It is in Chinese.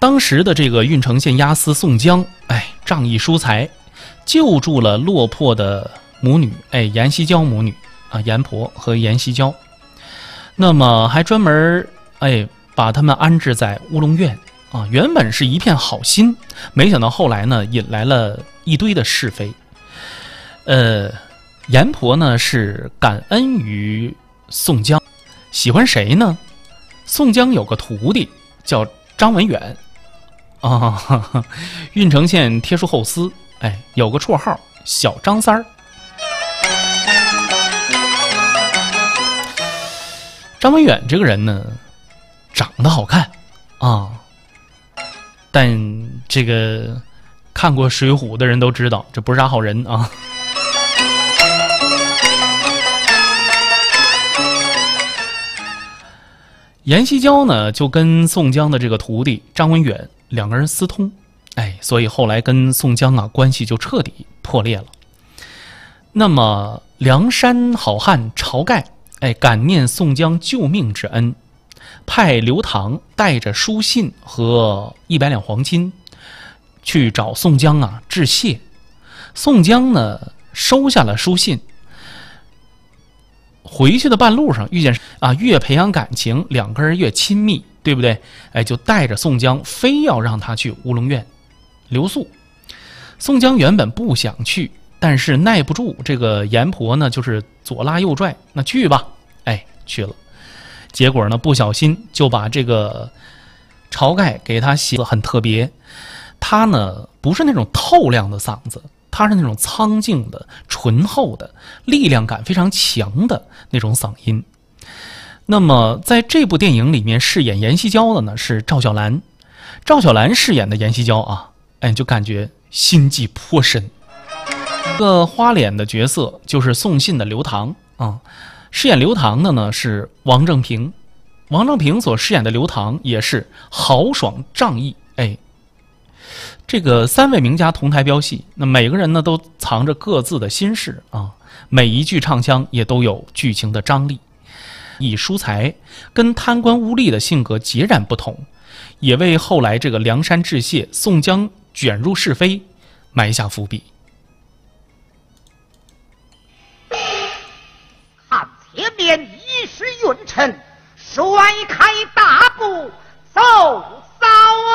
当时的这个郓城县押司宋江，仗义疏财，救助了落魄的母女，阎锡娇母女啊，阎婆和阎锡娇。那么还专门把他们安置在乌龙院啊，原本是一片好心，没想到后来呢引来了一堆的是非。阎婆呢是感恩于宋江，喜欢谁呢？宋江有个徒弟叫张文远啊，郓城县贴书后司，有个绰号小张三儿。张文远这个人呢，长得好看啊，但这个看过《水浒》的人都知道，这不是啥好人啊。阎锡娇呢，就跟宋江的这个徒弟张文远两个人私通，所以后来跟宋江啊关系就彻底破裂了。那么梁山好汉晁盖，感念宋江救命之恩，派刘唐带着书信和100两黄金去找宋江啊致谢。宋江呢收下了书信，回去的半路上遇见越培养感情，两个人越亲密，对不对？就带着宋江非要让他去乌龙院留宿。宋江原本不想去，但是耐不住这个阎婆呢，就是左拉右拽，那去吧，去了。结果呢，不小心就把这个晁盖给他写得很特别。他呢不是那种透亮的嗓子，他是那种苍劲的、醇厚的、力量感非常强的那种嗓音。那么在这部电影里面饰演阎锡娇的呢是赵小兰。赵小兰饰演的阎锡娇啊，就感觉心计颇深。一个花脸的角色就是送信的刘唐啊，饰演刘唐的呢是王正平。王正平所饰演的刘唐也是豪爽仗义。这个3位名家同台飙戏，那每个人呢都藏着各自的心事啊，每一句唱腔也都有剧情的张力。以疏财跟贪官污吏的性格截然不同，也为后来这个梁山致谢、宋江卷入是非埋下伏笔。 看前面已是运城，甩开大步走。